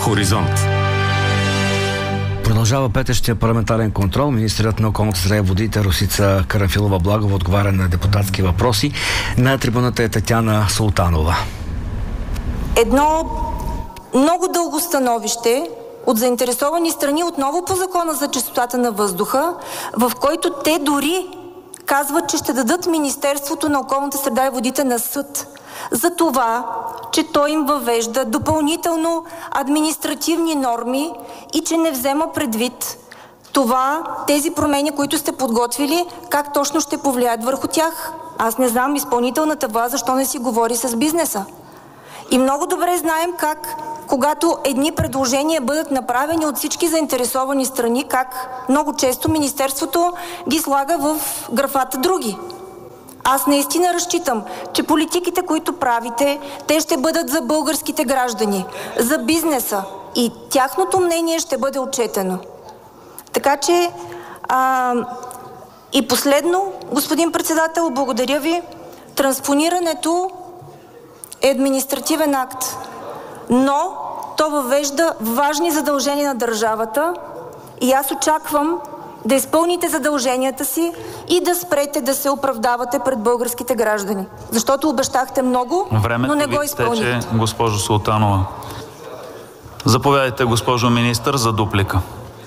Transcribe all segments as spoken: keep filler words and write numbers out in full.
Хоризонт. Продължава петъщия парламентарен контрол. Министърът на околната среда и водите Росица Карамфилова-Благова отговаря на депутатски въпроси. На трибуната е Татяна Султанова. Едно много дълго становище от заинтересовани страни, отново по Закона за чистотата на въздуха, в който те дори казват, че ще дадат Министерството на околната среда и водите на съд за това, че той им въвежда допълнително административни норми и че не взема предвид това, тези промени, които сте подготвили, как точно ще повлияят върху тях. Аз не знам изпълнителната власт защо не си говори с бизнеса. И много добре знаем как, когато едни предложения бъдат направени от всички заинтересовани страни, как много често Министерството ги слага в графата други. Аз наистина разчитам, че политиките, които правите, те ще бъдат за българските граждани, за бизнеса и тяхното мнение ще бъде отчетено. Така че а, и последно, господин председател, благодаря ви. Транспонирането е административен акт, но то въвежда важни задължения на държавата и аз очаквам да изпълните задълженията си и да спрете да се оправдавате пред българските граждани. Защото обещахте много, времето но не го изпълнихте. Времето ви тече, госпожо Султанова. Заповядайте, госпожо министър, за дуплика.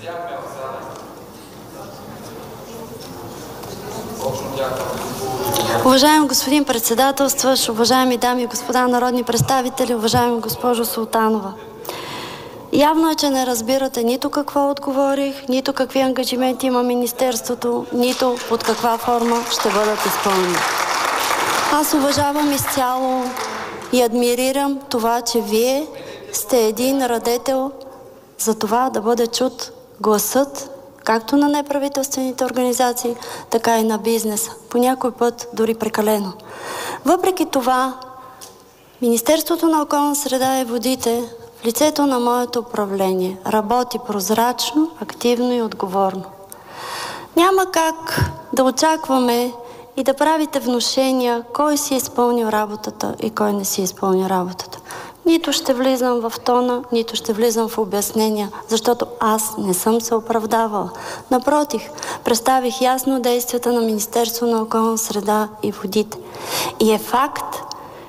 Уважаеми господин председателстващ, уважаеми дами и господа народни представители, уважаеми госпожо Султанова. Явно е, че не разбирате нито какво отговорих, нито какви ангажименти има Министерството, нито под каква форма ще бъдат изпълнени. Аз уважавам изцяло и адмирирам това, че вие сте един радетел за това да бъде чут гласът както на неправителствените организации, така и на бизнеса. По някой път дори прекалено. Въпреки това, Министерството на околната среда и водите в лицето на моето управление работи прозрачно, активно и отговорно. Няма как да очакваме и да правите внушения кой си е изпълнил работата и кой не си е изпълнил работата. Нито ще влизам в тона, нито ще влизам в обяснения, защото аз не съм се оправдавала. Напротив, представих ясно действията на Министерство на околната среда и водите. И е факт,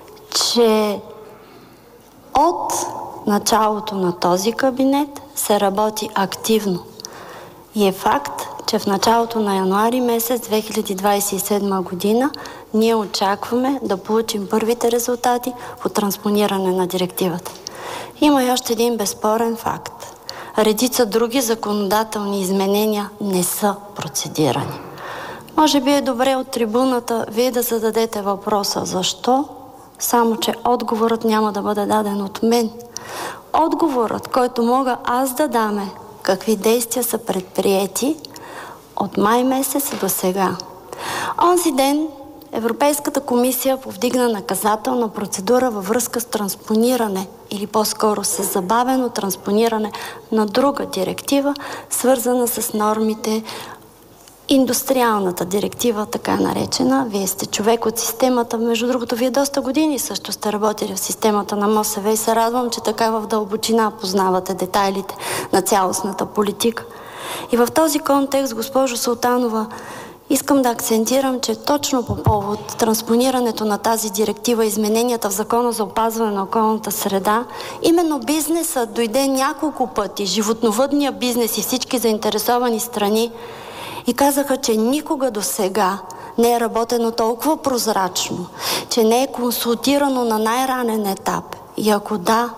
че от началото на този кабинет се работи активно. И е факт, че в началото на януари месец две хиляди двадесет и седма година ние очакваме да получим първите резултати по транспониране на директивата. Има и още един безспорен факт. Редица други законодателни изменения не са процедирани. Може би е добре от трибуната вие да зададете въпроса защо, само че отговорът няма да бъде даден от мен. Отговорът, който мога аз да дам е какви действия са предприети от май месец до сега. Онзи ден Европейската комисия повдигна наказателна процедура във връзка с транспониране или по-скоро с забавено транспониране на друга директива, свързана с нормите, индустриалната директива, така наречена. Вие сте човек от системата. Между другото, вие доста години също сте работили в системата на МОСВ и се радвам, че така в дълбочина познавате детайлите на цялостната политика. И в този контекст, госпожо Султанова, искам да акцентирам, че точно по повод транспонирането на тази директива, измененията в Закона за опазване на околната среда, именно бизнесът дойде няколко пъти, животновъдния бизнес и всички заинтересовани страни, и казаха, че никога до сега не е работено толкова прозрачно, че не е консултирано на най-ранен етап. И ако да,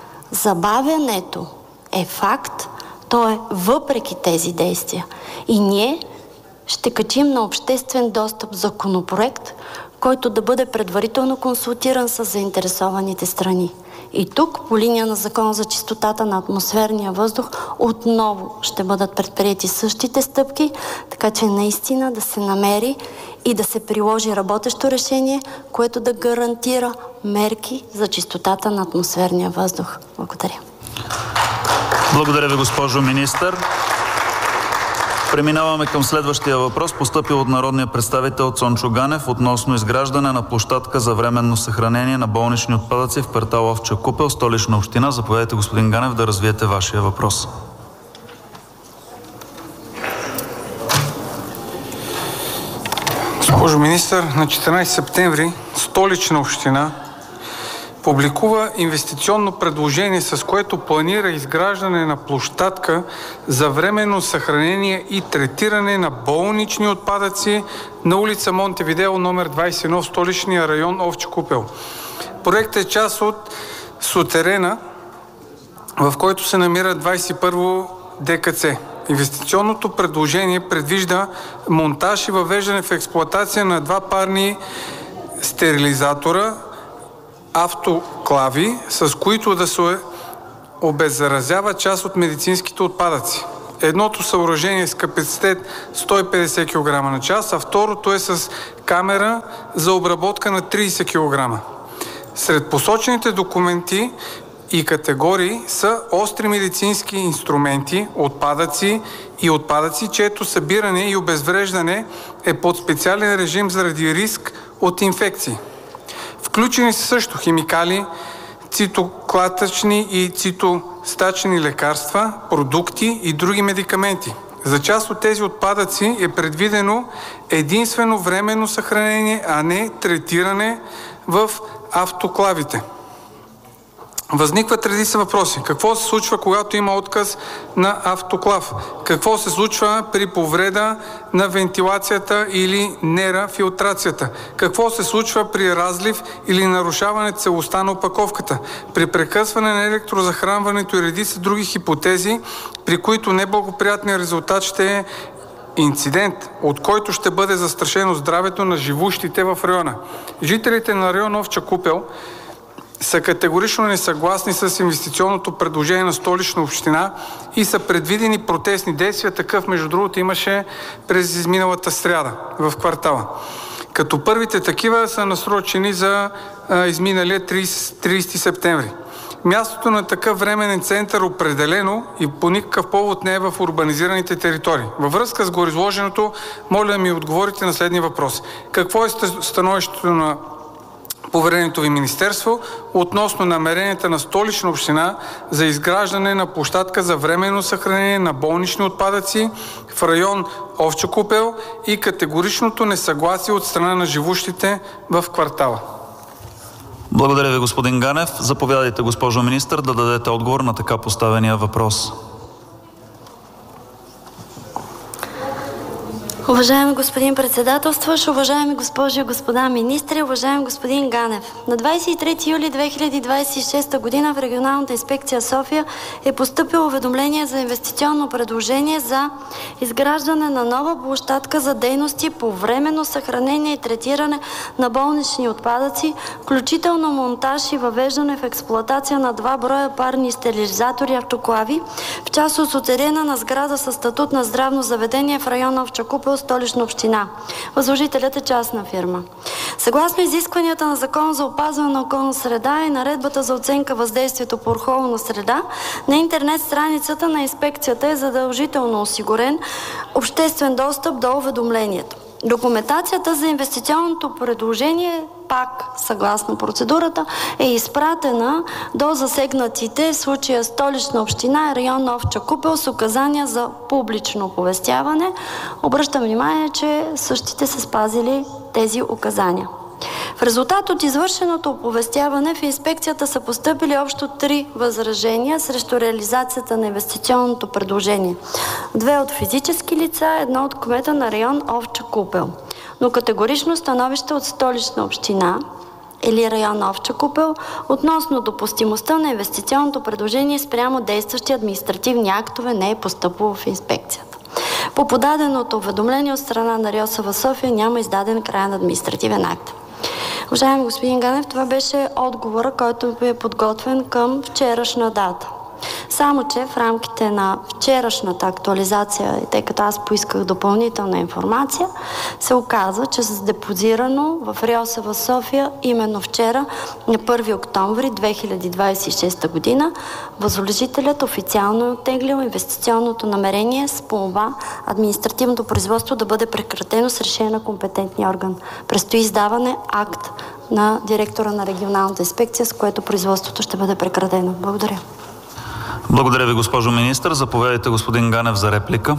забавянето е факт, то е въпреки тези действия. И ние ще качим на обществен достъп законопроект, който да бъде предварително консултиран с заинтересованите страни. И тук, по линия на Закона за чистотата на атмосферния въздух, отново ще бъдат предприети същите стъпки, така че наистина да се намери и да се приложи работещо решение, което да гарантира мерки за чистотата на атмосферния въздух. Благодаря. Благодаря ви, госпожо министър. Преминаваме към следващия въпрос, постъпил от народния представител Цончо Ганев относно изграждане на площадка за временно съхранение на болнични отпадъци в квартал Овча купел, Столична община. Заповядайте, господин Ганев, да развиете вашия въпрос. Госпожо министър, на четиринадесети септември Столична община публикува инвестиционно предложение, с което планира изграждане на площадка за временно съхранение и третиране на болнични отпадъци на улица Монтевидео, номер двадесет и едно в Столичния район Овча купел. Проектът е част от сутерена, в който се намира двадесет и първо Д К Ц. Инвестиционното предложение предвижда монтаж и въвеждане в експлоатация на два парни стерилизатора, автоклави, с които да се обеззаразява част от медицинските отпадъци. Едното съоръжение е с капацитет сто и петдесет килограма на час, а второто е с камера за обработка на тридесет килограма. Сред посочените документи и категории са остри медицински инструменти, отпадъци и отпадъци, чието събиране и обезвреждане е под специален режим заради риск от инфекции. Включени са също химикали, цитоклатъчни и цитостачни лекарства, продукти и други медикаменти. За част от тези отпадъци е предвидено единствено временно съхранение, а не третиране в автоклавите. Възникват редица въпроси. Какво се случва, когато има отказ на автоклав? Какво се случва при повреда на вентилацията или нерафилтрацията? Какво се случва при разлив или нарушаване целостта на опаковката? При прекъсване на електрозахранването и редица други хипотези, при които неблагоприятният резултат ще е инцидент, от който ще бъде застрашено здравето на живущите в района. Жителите на район Овча купел са категорично несъгласни с инвестиционното предложение на Столична община и са предвидени протестни действия. Такъв, между другото, имаше през изминалата сряда в квартала. Като първите такива са насрочени за а, изминалия тридесети септември. Мястото на такъв временен център определено и по никакъв повод не е в урбанизираните територии. Във връзка с гореизложеното, моля да ми отговорите на следния въпрос. Какво е становището на повереното ви министерство относно намеренията на Столична община за изграждане на площадка за временно съхранение на болнични отпадъци в район Овча купел и категоричното несъгласие от страна на живущите в квартала? Благодаря ви, господин Ганев. Заповядайте, госпожо министър, да дадете отговор на така поставения въпрос. Уважаеми господин председателстващ, уважаеми госпожи и господа министри, уважаеми господин Ганев. На двадесет и трети юли две хиляди двадесет и шеста година в Регионалната инспекция София е постъпило уведомление за инвестиционно предложение за изграждане на нова площадка за дейности по временно съхранение и третиране на болнични отпадъци, включително монтаж и въвеждане в експлоатация на два броя парни стерилизатори автоклави, в част от сутерена на сграда със статут на здравно заведение в район Овча купел, Столична община. Възложителят е частна фирма. Съгласно изискванията на Закона за опазване на околна среда и Наредбата за оценка въздействието по околна среда, на интернет страницата на инспекцията е задължително осигурен обществен достъп до уведомлението. Документацията за инвестиционното предложение, пак съгласно процедурата, е изпратена до засегнатите, в случая Столична община и район Овча купел, с указания за публично оповестяване. Обръщам внимание, че същите са спазили тези указания. В резултат от извършеното оповестяване в инспекцията са постъпили общо три възражения срещу реализацията на инвестиционното предложение. Две от физически лица, едно от кмета на район Овча купел. Но категорично становище от Столична община или район Овча купел относно допустимостта на инвестиционното предложение спрямо действащи административни актове не е постъпило в инспекцията. По подаденото уведомление от страна на РИОСВ София няма издаден краен административен акт. Уважаеми господин Ганев, това беше отговора, който е подготвен към вчерашна дата. Само че в рамките на вчерашната актуализация, тъй като аз поисках допълнителна информация, се оказва, че с депозирано в РИОСВ София именно вчера, на първи октомври две хиляди двадесет и шеста година, възложителят официално е оттеглил инвестиционното намерение с молба административното производство да бъде прекратено с решение на компетентния орган. Предстои издаване акт на директора на регионалната инспекция, с което производството ще бъде прекратено. Благодаря. Благодаря ви, госпожо министър. Заповядайте, господин Ганев, за реплика.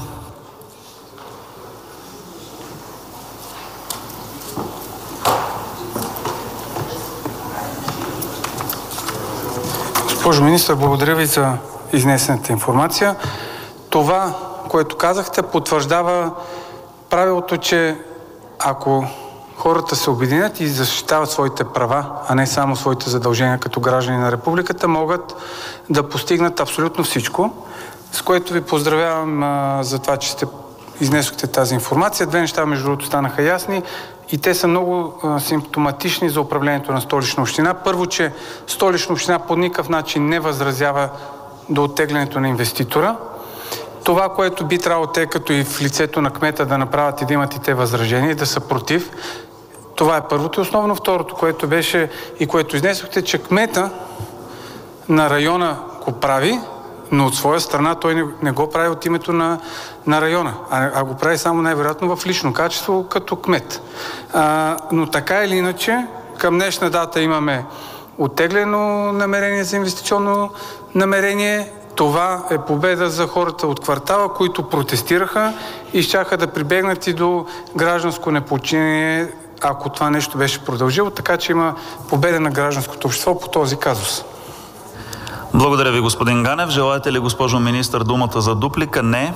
Госпожо министър, благодаря ви за изнесената информация. Това, което казахте, потвърждава правилото, че ако хората се обединят и защитават своите права, а не само своите задължения като граждани на републиката, могат да постигнат абсолютно всичко, с което ви поздравявам а, за това, че сте изнесохте тази информация. Две неща, между другото, станаха ясни и те са много а, симптоматични за управлението на Столична община. Първо, че Столична община по никакъв начин не възразява до оттеглянето на инвеститора. Това, което би трябвало те, като и в лицето на кмета, да направят и да имат и те възражения и да са против, това е първото и основно. Второто, което беше и което изнесохте, че кмета на района го прави, но от своя страна той не, не го прави от името на, на района, а, а го прави само най-вероятно в лично качество като кмет. А, но така или иначе, към днешна дата имаме оттеглено намерение за инвестиционно намерение. Това е победа за хората от квартала, които протестираха и щяха да прибегнат и до гражданско неподчинение, ако това нещо беше продължило, така че има победа на гражданското общество по този казус. Благодаря ви, господин Ганев. Желаете ли, госпожо министър, думата за дуплика? Не.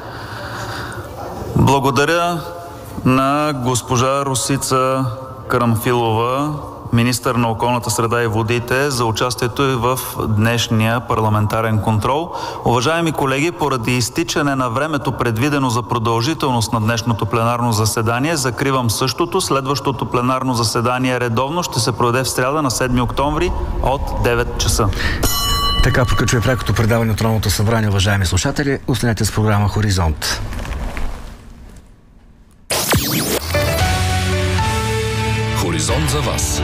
Благодаря на госпожа Росица Карамфилова, министър на околната среда и водите, за участието и в днешния парламентарен контрол. Уважаеми колеги, поради изтичане на времето, предвидено за продължителност на днешното пленарно заседание, закривам същото. Следващото пленарно заседание редовно ще се проведе в сряда на седми октомври от девет часа. Така приключва прякото предаване от Народното събрание, уважаеми слушатели. Останете с програма Хоризонт. Хоризонт за вас.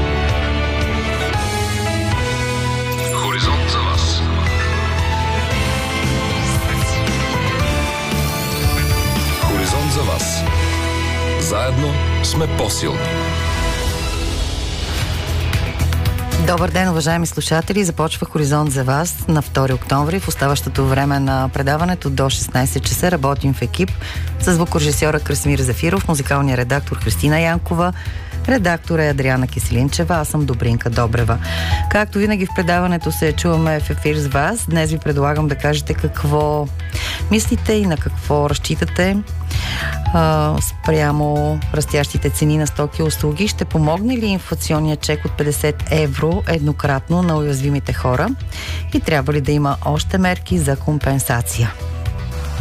Хоризонт за вас. Хоризонт за вас. Заедно сме по-силни. Добър ден, уважаеми слушатели! Започва Хоризонт за вас на втори октомври. В оставащото време на предаването до шестнайсет часа работим в екип с звукорежисьора Красимир Зафиров, музикалния редактор Христина Янкова, редактор е Адриана Киселинчева, аз съм Добринка Добрева. Както винаги в предаването се чуваме в ефир с вас. Днес ви предлагам да кажете какво мислите и на какво разчитате а, спрямо растящите цени на стоки и услуги. Ще помогне ли инфлационният чек от петдесет евро еднократно на уязвимите хора? И трябва ли да има още мерки за компенсация?